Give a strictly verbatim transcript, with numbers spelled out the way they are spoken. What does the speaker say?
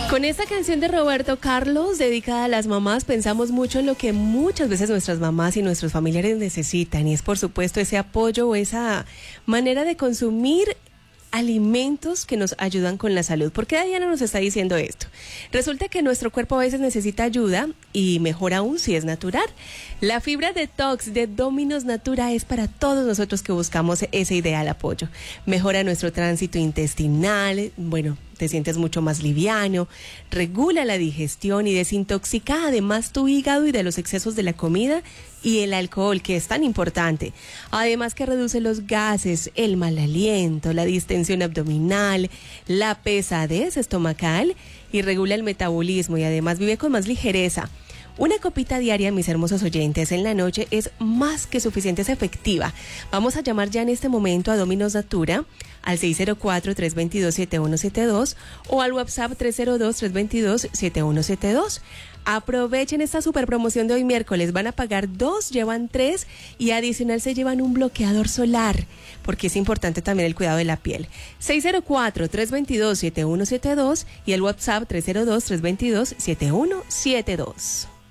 Con esta canción de Roberto Carlos, dedicada a las mamás, pensamos mucho en lo que muchas veces nuestras mamás y nuestros familiares necesitan, y es por supuesto ese apoyo o esa manera de consumir alimentos que nos ayudan con la salud. ¿Por qué Diana nos está diciendo esto? Resulta que nuestro cuerpo a veces necesita ayuda, y mejor aún si es natural. La fibra detox de Dominos Natura es para todos nosotros que buscamos ese ideal apoyo. Mejora nuestro tránsito intestinal, bueno, te sientes mucho más liviano, regula la digestión y desintoxica además tu hígado y de los excesos de la comida y el alcohol, que es tan importante. Además que reduce los gases, el mal aliento, la distensión abdominal, la pesadez estomacal y regula el metabolismo, y además vive con más ligereza. Una copita diaria, mis hermosos oyentes, en la noche es más que suficiente, es efectiva. Vamos a llamar ya en este momento a Dominos Natura al seis cero cuatro, tres dos dos, siete uno siete dos o al WhatsApp tres cero dos, tres dos dos, siete uno siete dos. Aprovechen esta super promoción de hoy miércoles. Van a pagar dos, llevan tres y adicional se llevan un bloqueador solar, porque es importante también el cuidado de la piel. seis cero cuatro, tres dos dos, siete uno siete dos y el WhatsApp tres cero dos, tres dos dos, siete uno siete dos.